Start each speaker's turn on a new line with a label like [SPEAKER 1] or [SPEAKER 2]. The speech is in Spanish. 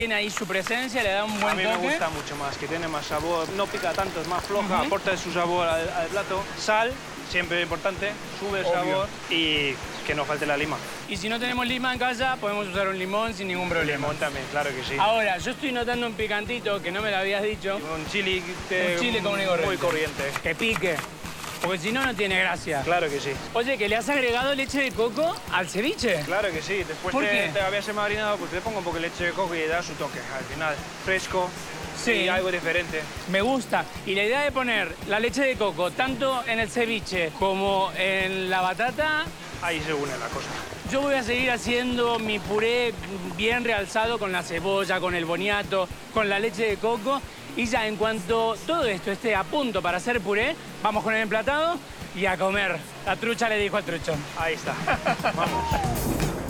[SPEAKER 1] Tiene ahí su presencia, le da un buen
[SPEAKER 2] A mí
[SPEAKER 1] toque.
[SPEAKER 2] me gusta mucho más, que tiene más sabor, no pica tanto, es más floja, aporta su sabor al plato. Sal, siempre importante, sube el sabor y que no falte la lima.
[SPEAKER 1] Y si no tenemos lima en casa, podemos usar un limón sin ningún problema.
[SPEAKER 2] Limón también, claro que sí.
[SPEAKER 1] Ahora, yo estoy notando un picantito que no me lo habías dicho.
[SPEAKER 2] Un chili,
[SPEAKER 1] común y corriente.
[SPEAKER 2] muy corriente.
[SPEAKER 1] Que pique. Porque si no, no tiene gracia.
[SPEAKER 2] Claro que sí.
[SPEAKER 1] Oye, ¿que le has agregado leche de coco al ceviche?
[SPEAKER 2] Claro que sí. Después
[SPEAKER 1] ¿Por qué?
[SPEAKER 2] de haberse marinado, pues le pongo un poco de leche de coco y le da su toque al final. Fresco
[SPEAKER 1] Sí.
[SPEAKER 2] y algo diferente.
[SPEAKER 1] Me gusta. Y la idea de poner la leche de coco tanto en el ceviche como en la batata,
[SPEAKER 2] Ahí se une la cosa.
[SPEAKER 1] yo voy a seguir haciendo mi puré bien realzado con la cebolla, con el boniato, con la leche de coco. Y ya en cuanto todo esto esté a punto para hacer puré, vamos con el emplatado y a comer. La trucha le dijo al truchón.
[SPEAKER 2] Ahí está. Vamos.